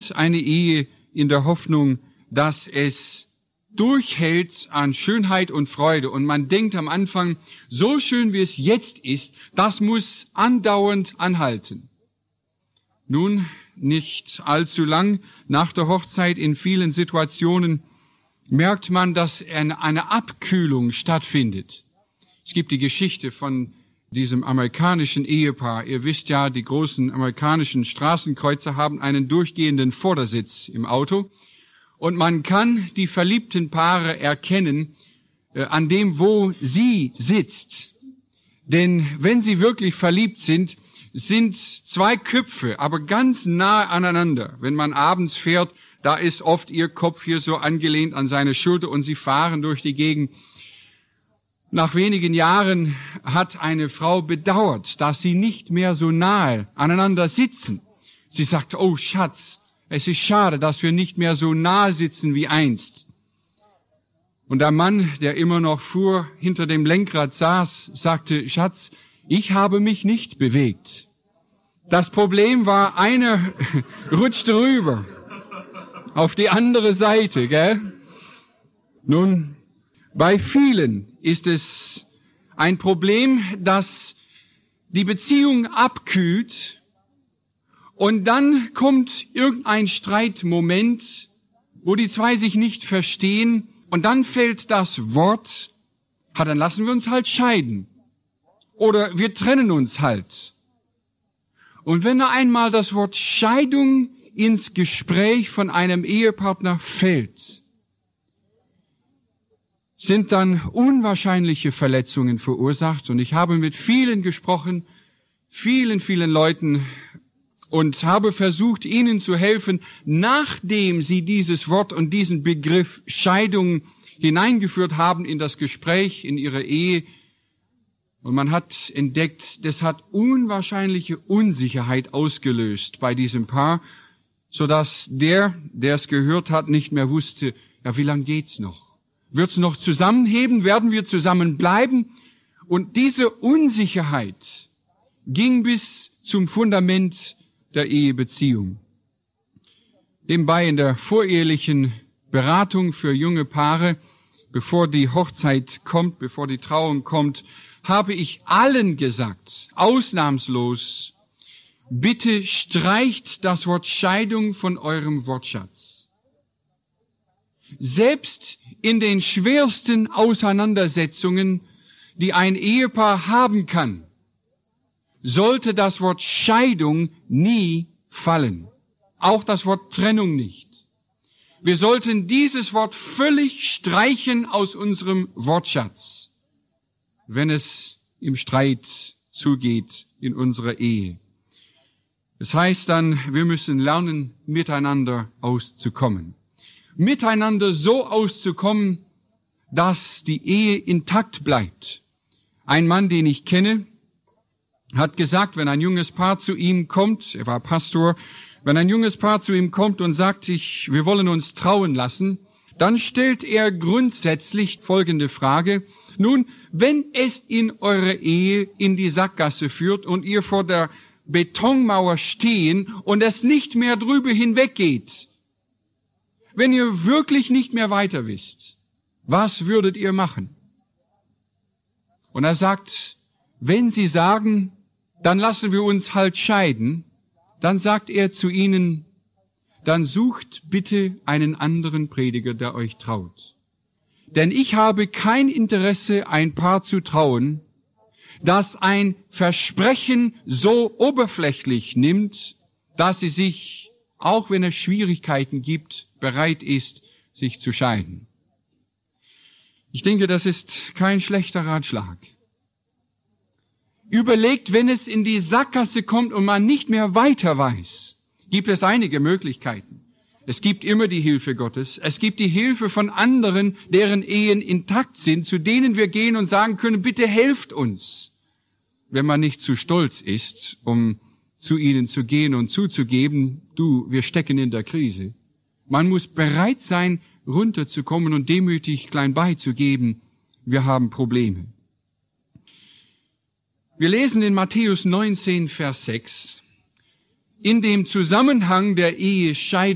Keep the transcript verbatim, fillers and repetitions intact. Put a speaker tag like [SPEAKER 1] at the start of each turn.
[SPEAKER 1] beginnt eine Ehe in der Hoffnung, dass es durchhält an Schönheit und Freude. Und man denkt am Anfang, so schön wie es jetzt ist, das muss andauernd anhalten. Nun, nicht allzu lang nach der Hochzeit in vielen Situationen merkt man, dass eine Abkühlung stattfindet. Es gibt die Geschichte von diesem amerikanischen Ehepaar. Ihr wisst ja, die großen amerikanischen Straßenkreuzer haben einen durchgehenden Vordersitz im Auto. Und man kann die verliebten Paare erkennen, äh, an dem, wo sie sitzt. Denn wenn sie wirklich verliebt sind, sind zwei Köpfe, aber ganz nah aneinander. Wenn man abends fährt, da ist oft ihr Kopf hier so angelehnt an seine Schulter und sie fahren durch die Gegend. Nach wenigen Jahren hat eine Frau bedauert, dass sie nicht mehr so nahe aneinander sitzen. Sie sagt, oh Schatz, es ist schade, dass wir nicht mehr so nahe sitzen wie einst. Und der Mann, der immer noch fuhr, hinter dem Lenkrad saß, sagte, Schatz, ich habe mich nicht bewegt. Das Problem war, einer rutschte rüber auf die andere Seite, gell? Nun, bei vielen ist es ein Problem, dass die Beziehung abkühlt und dann kommt irgendein Streitmoment, wo die zwei sich nicht verstehen und dann fällt das Wort, ha, dann lassen wir uns halt scheiden oder wir trennen uns halt. Und wenn einmal das Wort Scheidung ins Gespräch von einem Ehepartner fällt, sind dann unwahrscheinliche Verletzungen verursacht. Und ich habe mit vielen gesprochen, vielen, vielen Leuten, und habe versucht, ihnen zu helfen, nachdem sie dieses Wort und diesen Begriff Scheidung hineingeführt haben in das Gespräch, in ihre Ehe. Und man hat entdeckt, das hat unwahrscheinliche Unsicherheit ausgelöst bei diesem Paar, sodass der, der es gehört hat, nicht mehr wusste, ja, wie lange geht's noch? Wird's noch zusammenheben? Werden wir zusammen bleiben? Und diese Unsicherheit ging bis zum Fundament der Ehebeziehung. Nebenbei in der vorehelichen Beratung für junge Paare, bevor die Hochzeit kommt, bevor die Trauung kommt, habe ich allen gesagt, ausnahmslos, bitte streicht das Wort Scheidung von eurem Wortschatz. Selbst in den schwersten Auseinandersetzungen, die ein Ehepaar haben kann, sollte das Wort Scheidung nie fallen. Auch das Wort Trennung nicht. Wir sollten dieses Wort völlig streichen aus unserem Wortschatz, wenn es im Streit zugeht in unserer Ehe. Das heißt dann, wir müssen lernen, miteinander auszukommen. Miteinander so auszukommen, dass die Ehe intakt bleibt. Ein Mann, den ich kenne, hat gesagt, wenn ein junges Paar zu ihm kommt, er war Pastor, wenn ein junges Paar zu ihm kommt und sagt, ich, wir wollen uns trauen lassen, dann stellt er grundsätzlich folgende Frage: Nun, wenn es in eurer Ehe in die Sackgasse führt und ihr vor der Betonmauer stehen und es nicht mehr drüber hinweggeht, wenn ihr wirklich nicht mehr weiter wisst, was würdet ihr machen? Und er sagt, wenn sie sagen, dann lassen wir uns halt scheiden, dann sagt er zu ihnen, dann sucht bitte einen anderen Prediger, der euch traut. Denn ich habe kein Interesse, ein Paar zu trauen, das ein Versprechen so oberflächlich nimmt, dass sie sich, auch wenn es Schwierigkeiten gibt, bereit ist, sich zu scheiden. Ich denke, das ist kein schlechter Ratschlag. Überlegt, wenn es in die Sackgasse kommt und man nicht mehr weiter weiß, gibt es einige Möglichkeiten. Es gibt immer die Hilfe Gottes. Es gibt die Hilfe von anderen, deren Ehen intakt sind, zu denen wir gehen und sagen können, bitte helft uns. Wenn man nicht zu stolz ist, um zu ihnen zu gehen und zuzugeben, du, wir stecken in der Krise. Man muss bereit sein, runterzukommen und demütig klein beizugeben, wir haben Probleme. Wir lesen in Matthäus neunzehn, Vers sechs, in dem Zusammenhang der Ehescheidung